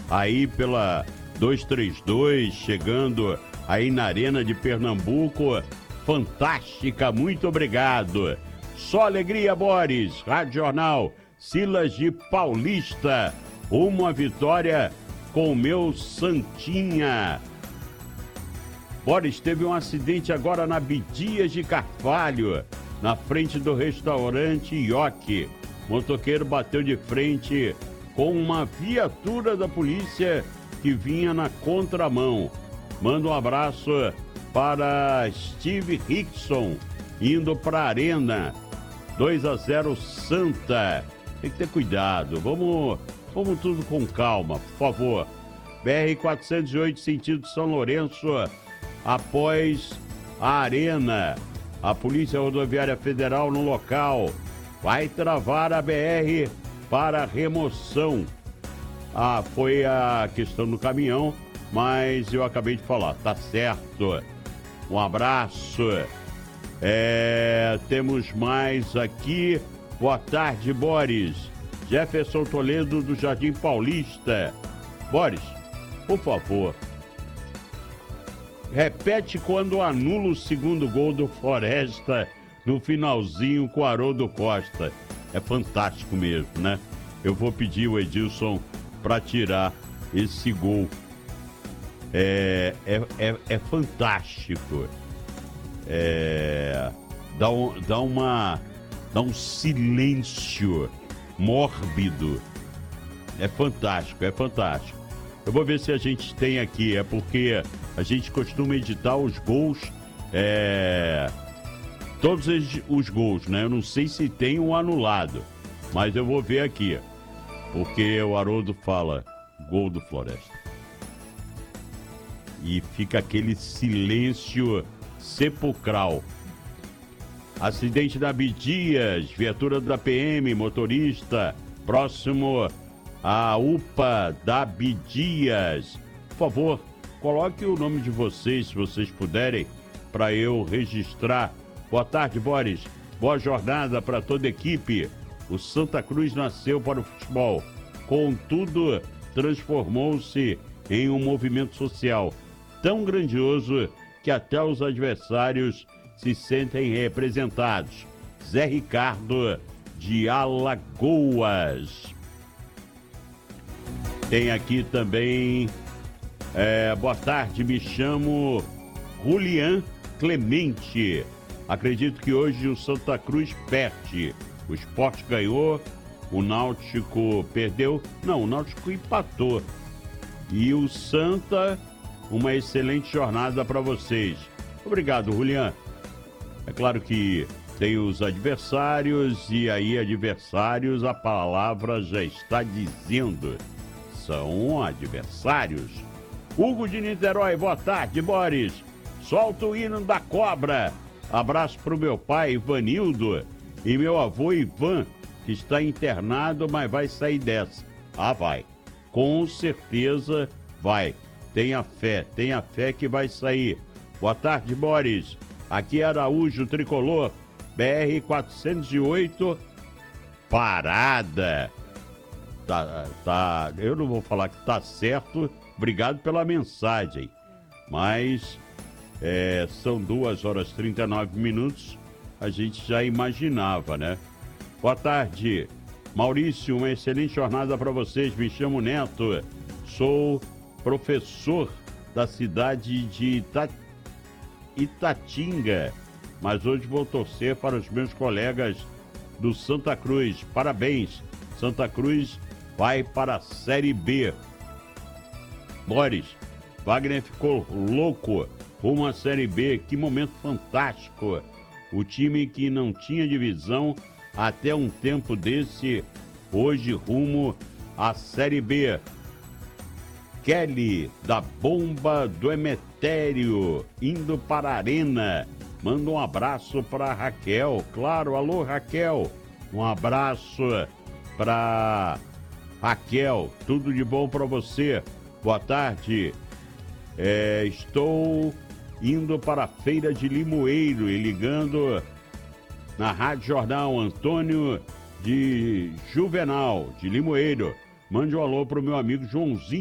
aí pela 232, chegando aí na Arena de Pernambuco. Fantástica, muito obrigado. Só alegria, Boris. Rádio Jornal Silas de Paulista. Uma vitória com o meu Santinha. Boris, teve um acidente agora na Abdias de Carvalho, na frente do restaurante Ioki. Motoqueiro bateu de frente com uma viatura da polícia que vinha na contramão. Manda um abraço para Steve Rickson, indo para a Arena. 2-0 Santa. Tem que ter cuidado. Vamos tudo com calma, por favor. BR-408, sentido São Lourenço, após a Arena. A Polícia Rodoviária Federal no local vai travar a BR para remoção. Foi a questão do caminhão, mas eu acabei de falar, tá certo. Um abraço. Temos mais aqui. Boa tarde, Boris. Jefferson Toledo, do Jardim Paulista. Boris, por favor, repete quando anula o segundo gol do Floresta no finalzinho com o Haroldo Costa. É fantástico mesmo, né? Eu vou pedir o Edilson para tirar esse gol. É fantástico. Dá um silêncio mórbido. É fantástico, é fantástico. Eu vou ver se a gente tem aqui, é porque a gente costuma editar os gols, todos os gols, né? Eu não sei se tem um anulado, mas eu vou ver aqui, porque o Haroldo fala gol do Floresta. E fica aquele silêncio sepulcral. Acidente da Abdias, viatura da PM, motorista, próximo à UPA da Abdias. Por favor, coloque o nome de vocês, se vocês puderem, para eu registrar. Boa tarde, Boris. Boa jornada para toda a equipe. O Santa Cruz nasceu para o futebol. Contudo, transformou-se em um movimento social tão grandioso que até os adversários se sentem representados. Zé Ricardo, de Alagoas. Tem aqui também, boa tarde, me chamo Julian Clemente. Acredito que hoje o Santa Cruz perde. O Sport ganhou, o Náutico perdeu. Não, o Náutico empatou. E o Santa, uma excelente jornada para vocês. Obrigado, Julian. É claro que tem os adversários, e aí adversários, a palavra já está dizendo. São adversários. Hugo de Niterói, boa tarde, Boris. Solta o hino da cobra. Abraço pro meu pai, Ivanildo, e meu avô Ivan, que está internado, mas vai sair dessa. Vai. Com certeza vai. Tenha fé que vai sair. Boa tarde, Boris. Aqui é Araújo Tricolor, BR-408, parada. Tá, eu não vou falar que tá certo, obrigado pela mensagem, mas são 2h39, a gente já imaginava, né? Boa tarde, Maurício, uma excelente jornada para vocês, me chamo Neto, sou professor da cidade de Itatinga, mas hoje vou torcer para os meus colegas do Santa Cruz. Parabéns, Santa Cruz vai para a Série B. Boris, Wagner ficou louco rumo à Série B, que momento fantástico. O time que não tinha divisão até um tempo desse, hoje rumo à Série B. Kelly, da Bomba do Emetério, indo para a Arena. Manda um abraço para Raquel. Claro, alô Raquel. Um abraço para Raquel. Tudo de bom para você. Boa tarde. Estou indo para a Feira de Limoeiro e ligando na Rádio Jornal Antônio de Juvenal, de Limoeiro. Mande um alô para o meu amigo Joãozinho.